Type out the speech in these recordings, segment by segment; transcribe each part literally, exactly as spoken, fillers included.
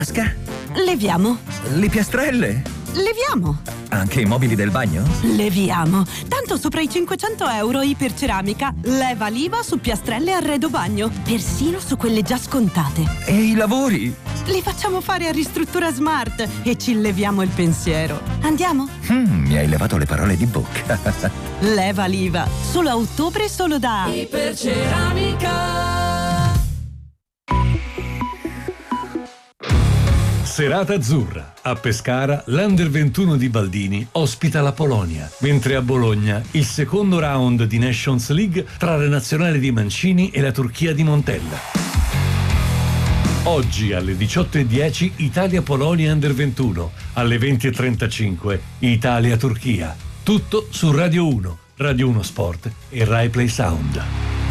Vasca? Leviamo. Le piastrelle? Leviamo. Anche i mobili del bagno? Leviamo. Tanto sopra i cinquecento euro Iperceramica. Leva l'I V A su piastrelle e arredo bagno. Persino su quelle già scontate. E i lavori? Li facciamo fare a Ristruttura Smart e ci leviamo il pensiero. Andiamo? Mm, mi hai levato le parole di bocca. Leva l'I V A. Solo a ottobre, solo da Iperceramica. Serata azzurra. A Pescara, l'Under ventuno di Baldini ospita la Polonia, mentre a Bologna il secondo round di Nations League tra la nazionale di Mancini e la Turchia di Montella. Oggi alle diciotto e dieci Italia-Polonia Under ventuno, alle venti e trentacinque Italia-Turchia. Tutto su Radio uno, Radio uno Sport e Rai Play Sound.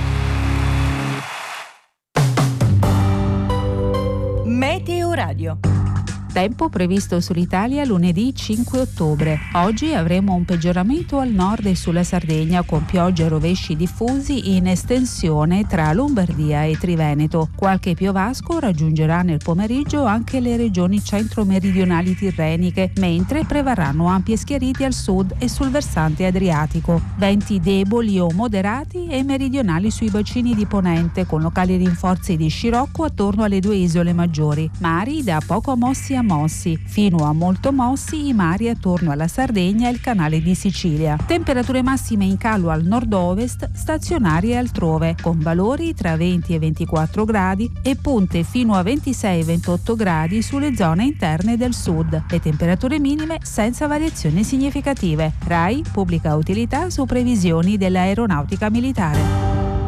Meteo Radio. Tempo previsto sull'Italia lunedì cinque ottobre. Oggi avremo un peggioramento al nord e sulla Sardegna con piogge e rovesci diffusi in estensione tra Lombardia e Triveneto. Qualche piovasco raggiungerà nel pomeriggio anche le regioni centro-meridionali tirreniche, mentre prevarranno ampie schiariti al sud e sul versante adriatico. Venti deboli o moderati e meridionali sui bacini di ponente, con locali rinforzi di scirocco attorno alle due isole maggiori. Mari da poco mossi a mossi, fino a molto mossi i mari attorno alla Sardegna e il canale di Sicilia. Temperature massime in calo al nord-ovest, stazionarie altrove, con valori tra venti e ventiquattro gradi e punte fino a ventisei ventotto gradi sulle zone interne del sud. Le temperature minime senza variazioni significative. Rai pubblica utilità su previsioni dell'aeronautica militare.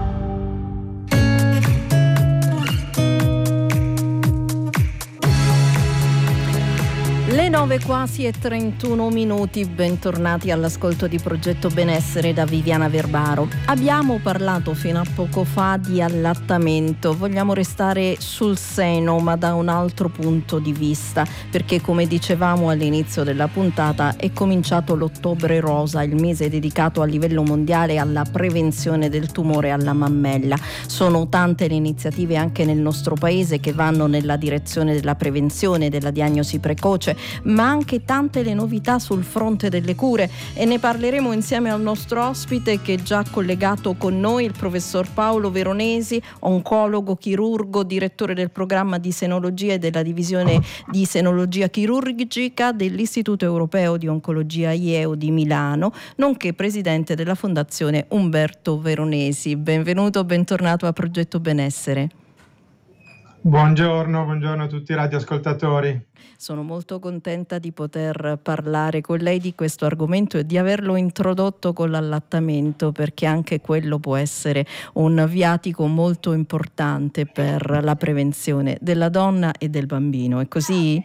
Le nove quasi e trentuno minuti, bentornati all'ascolto di Progetto Benessere da Viviana Verbaro. Abbiamo parlato fino a poco fa di allattamento, vogliamo restare sul seno ma da un altro punto di vista, perché come dicevamo all'inizio della puntata è cominciato l'Ottobre Rosa, il mese dedicato a livello mondiale alla prevenzione del tumore alla mammella. Sono tante le iniziative anche nel nostro paese che vanno nella direzione della prevenzione, della diagnosi precoce, ma anche tante le novità sul fronte delle cure, e ne parleremo insieme al nostro ospite che è già collegato con noi, il professor Paolo Veronesi, oncologo chirurgo, direttore del programma di senologia e della divisione di senologia chirurgica dell'Istituto Europeo di Oncologia I E O di Milano, nonché presidente della Fondazione Umberto Veronesi. Benvenuto, bentornato a Progetto Benessere. Buongiorno, buongiorno a tutti i radioascoltatori. Sono molto contenta di poter parlare con lei di questo argomento e di averlo introdotto con l'allattamento, perché anche quello può essere un viatico molto importante per la prevenzione della donna e del bambino. È così?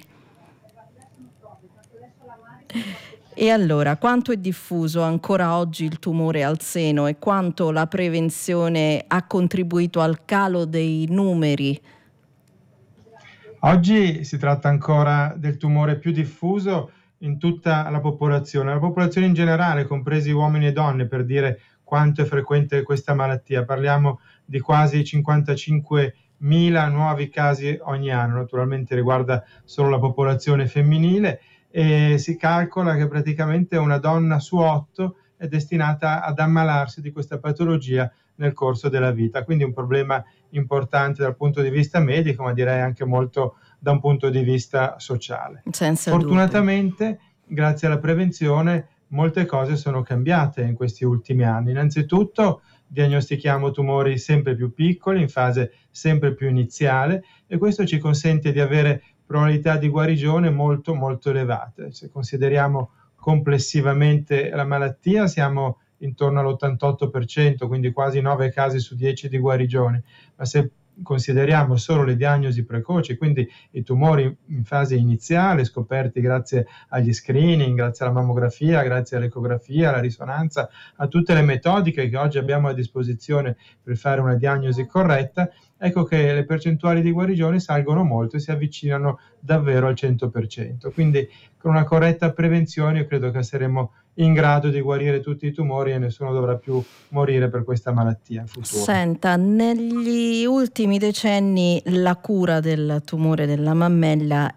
E allora, quanto è diffuso ancora oggi il tumore al seno e quanto la prevenzione ha contribuito al calo dei numeri? Oggi si tratta ancora del tumore più diffuso in tutta la popolazione, la popolazione in generale, compresi uomini e donne, per dire quanto è frequente questa malattia. Parliamo di quasi cinquantacinquemila nuovi casi ogni anno, naturalmente riguarda solo la popolazione femminile, e si calcola che praticamente una donna su otto è destinata ad ammalarsi di questa patologia nel corso della vita, quindi un problema importante dal punto di vista medico, ma direi anche molto da un punto di vista sociale. Senza Fortunatamente, dubbio. Grazie alla prevenzione, molte cose sono cambiate in questi ultimi anni. Innanzitutto diagnostichiamo tumori sempre più piccoli, in fase sempre più iniziale, e questo ci consente di avere probabilità di guarigione molto molto elevate. Se consideriamo complessivamente la malattia, siamo intorno all'ottantotto per cento, quindi quasi nove casi su dieci di guarigione, ma se consideriamo solo le diagnosi precoci, quindi i tumori in fase iniziale scoperti grazie agli screening, grazie alla mammografia, grazie all'ecografia, alla risonanza, a tutte le metodiche che oggi abbiamo a disposizione per fare una diagnosi corretta, ecco che le percentuali di guarigione salgono molto e si avvicinano davvero al cento per cento. Quindi con una corretta prevenzione io credo che saremo in grado di guarire tutti i tumori e nessuno dovrà più morire per questa malattia in futuro. Senta, negli ultimi decenni la cura del tumore della mammella